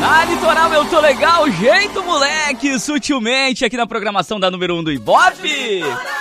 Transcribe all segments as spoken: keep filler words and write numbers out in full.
Ah, Litoral, eu tô legal, jeito moleque, sutilmente aqui na programação da número um do Ibope.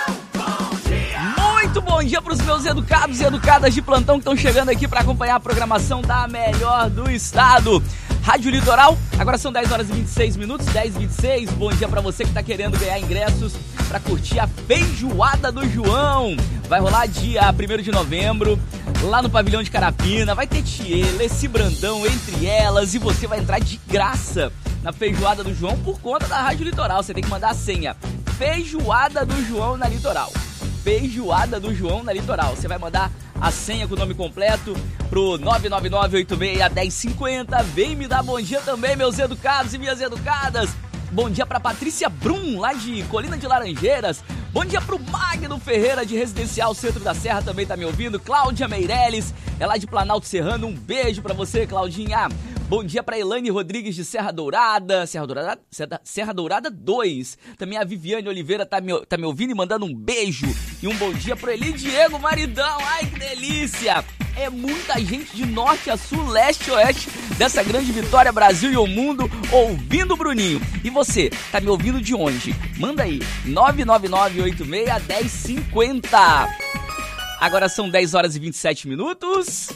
Muito bom dia pros meus educados e educadas de plantão que estão chegando aqui para acompanhar a programação da melhor do estado. Rádio Litoral, agora são dez horas e vinte e seis minutos, dez e vinte e seis. Bom dia pra você que tá querendo ganhar ingressos pra curtir a Feijoada do João. Vai rolar dia primeiro de novembro, lá no Pavilhão de Carapina. Vai ter Tiê, Leci Brandão, entre elas, e você vai entrar de graça na Feijoada do João por conta da Rádio Litoral. Você tem que mandar a senha Feijoada do João na Litoral. Feijoada do João na Litoral. Você vai mandar a senha com o nome completo pro nove nove nove oito seis um zero cinco zero. Vem me dar bom dia também, meus educados e minhas educadas. Bom dia pra Patrícia Brum, lá de Colina de Laranjeiras. Bom dia pro Magno Ferreira, de Residencial Centro da Serra, também tá me ouvindo. Cláudia Meirelles, é lá de Planalto Serrano. Um beijo pra você, Claudinha. Bom dia pra Elaine Rodrigues, de Serra Dourada. Serra Dourada, Serra Dourada dois. Também a Viviane Oliveira tá me, tá me ouvindo e mandando um beijo. E um bom dia pro Eli Diego Maridão. Ai, que delícia! É muita gente de norte a sul, leste a oeste dessa grande vitória Brasil e o mundo ouvindo o Bruninho. E você, tá me ouvindo de onde? Manda aí, nove nove nove oito seis um zero cinco zero. Agora são dez horas e vinte e sete minutos.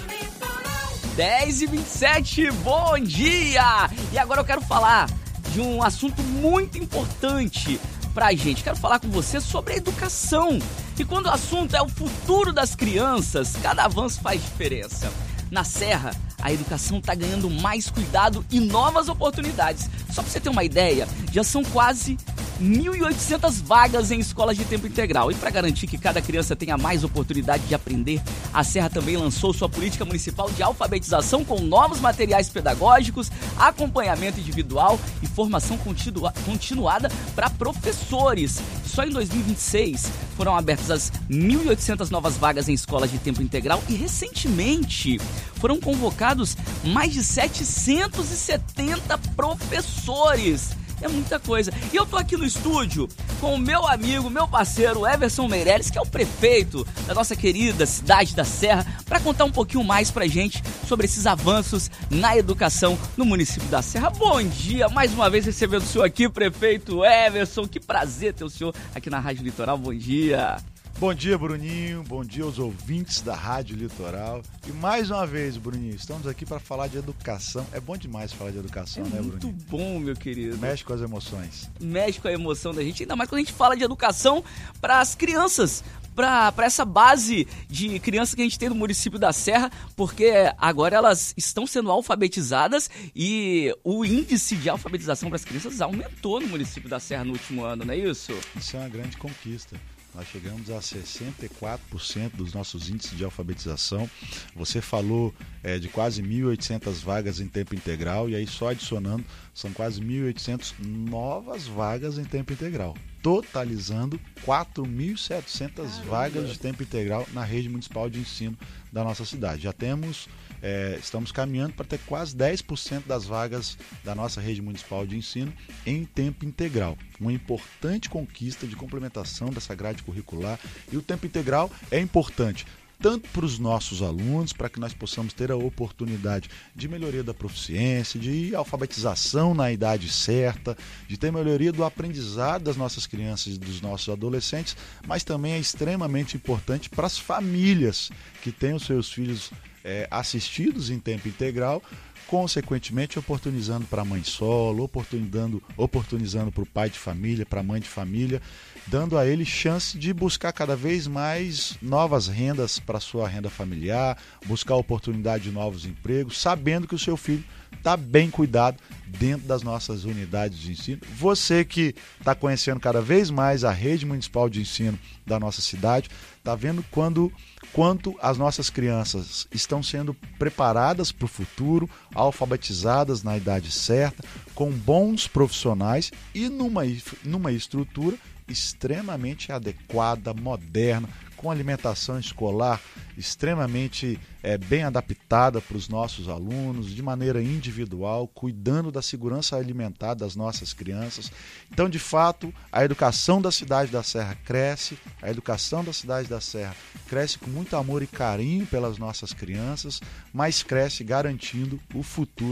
dez e vinte e sete, bom dia! E agora eu quero falar de um assunto muito importante pra gente. Quero falar com você sobre a educação. E quando o assunto é o futuro das crianças, cada avanço faz diferença. Na Serra, a educação está ganhando mais cuidado e novas oportunidades. Só para você ter uma ideia, já são quase mil e oitocentas vagas em escolas de tempo integral. E para garantir que cada criança tenha mais oportunidade de aprender, a Serra também lançou sua política municipal de alfabetização com novos materiais pedagógicos, acompanhamento individual e formação continua- continuada para professores. Só em dois mil e vinte e seis foram abertas as mil e oitocentas novas vagas em escolas de tempo integral e recentemente foram convocados mais de setecentos e setenta professores. É muita coisa. E eu tô aqui no estúdio com o meu amigo, meu parceiro Everson Meirelles, que é o prefeito da nossa querida cidade da Serra, para contar um pouquinho mais pra gente sobre esses avanços na educação no município da Serra. Bom dia, mais uma vez recebendo o senhor aqui, prefeito Everson. Que prazer ter o senhor aqui na Rádio Litoral. Bom dia. Bom dia, Bruninho. Bom dia aos ouvintes da Rádio Litoral. E mais uma vez, Bruninho, estamos aqui para falar de educação. É bom demais falar de educação, é né, Bruninho? Muito bom, meu querido. Mexe com as emoções. Mexe com a emoção da gente, ainda mais quando a gente fala de educação para as crianças. Para essa base de crianças que a gente tem no município da Serra, porque agora elas estão sendo alfabetizadas e o índice de alfabetização para as crianças aumentou no município da Serra no último ano, não é isso? Isso é uma grande conquista. Nós chegamos a sessenta e quatro por cento dos nossos índices de alfabetização. Você falou é, de quase mil e oitocentas vagas em tempo integral, e aí só adicionando, são quase mil e oitocentas novas vagas em tempo integral, totalizando quatro mil e setecentas vagas de tempo integral na rede municipal de ensino da nossa cidade. Já temos, é, estamos caminhando para ter quase dez por cento das vagas da nossa rede municipal de ensino em tempo integral. Uma importante conquista de complementação dessa grade curricular. E o tempo integral é importante tanto para os nossos alunos, para que nós possamos ter a oportunidade de melhoria da proficiência, de alfabetização na idade certa, de ter melhoria do aprendizado das nossas crianças e dos nossos adolescentes, mas também é extremamente importante para as famílias que têm os seus filhos é, assistidos em tempo integral, consequentemente oportunizando para a mãe solo, oportunizando, oportunizando para o pai de família, para a mãe de família, dando a ele chance de buscar cada vez mais novas rendas para a sua renda familiar, buscar oportunidade de novos empregos, sabendo que o seu filho está bem cuidado dentro das nossas unidades de ensino. Você que está conhecendo cada vez mais a rede municipal de ensino da nossa cidade, está vendo quando, quanto as nossas crianças estão sendo preparadas para o futuro, alfabetizadas na idade certa, com bons profissionais e numa, numa estrutura extremamente adequada, moderna, com alimentação escolar extremamente é, bem adaptada para os nossos alunos, de maneira individual, cuidando da segurança alimentar das nossas crianças. Então, de fato, a educação da cidade da Serra cresce, a educação da cidade da Serra cresce com muito amor e carinho pelas nossas crianças, mas cresce garantindo o futuro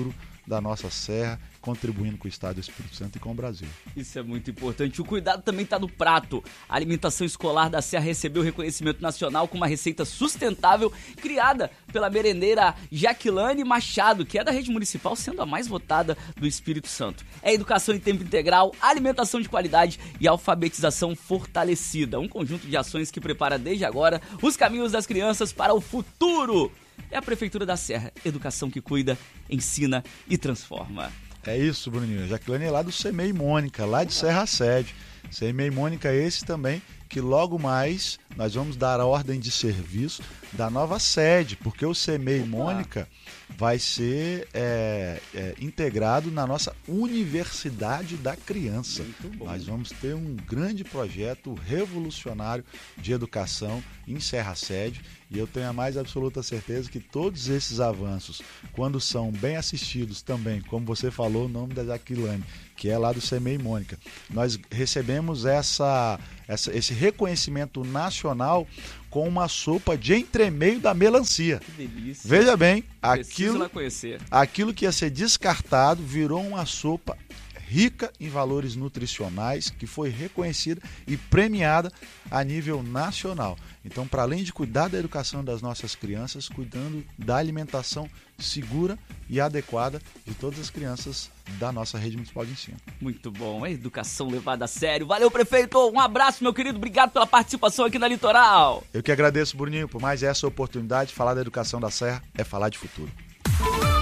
da nossa serra, contribuindo com o Estado do Espírito Santo e com o Brasil. Isso é muito importante. O cuidado também está no prato. A alimentação escolar da Serra recebeu reconhecimento nacional com uma receita sustentável criada pela merendeira Jaquilane Machado, que é da rede municipal, sendo a mais votada do Espírito Santo. É educação em tempo integral, alimentação de qualidade e alfabetização fortalecida. Um conjunto de ações que prepara desde agora os caminhos das crianças para o futuro. É a Prefeitura da Serra. Educação que cuida, ensina e transforma. É isso, Bruninho. A Jaquilane é lá do SEMEI Mônica, lá de Serra Sede. SEMEI Mônica é esse também, que logo mais nós vamos dar a ordem de serviço da nova sede, porque o SEMEI Mônica vai ser é, é, integrado na nossa Universidade da Criança. Nós vamos ter um grande projeto revolucionário de educação em Serra Sede, e eu tenho a mais absoluta certeza que todos esses avanços, quando são bem assistidos também, como você falou, o nome da Jaquilane, que é lá do SEMEI Mônica, nós recebemos essa, essa, esse reconhecimento nacional com uma sopa de entremeio da melancia. Que delícia. Veja bem, aquilo, aquilo que ia ser descartado virou uma sopa rica em valores nutricionais, que foi reconhecida e premiada a nível nacional. Então, para além de cuidar da educação das nossas crianças, cuidando da alimentação segura e adequada de todas as crianças da nossa rede municipal de ensino. Muito bom, é educação levada a sério. Valeu, prefeito, um abraço, meu querido, obrigado pela participação aqui na Litoral. Eu que agradeço, Bruninho, por mais essa oportunidade. Falar da educação da Serra é falar de futuro.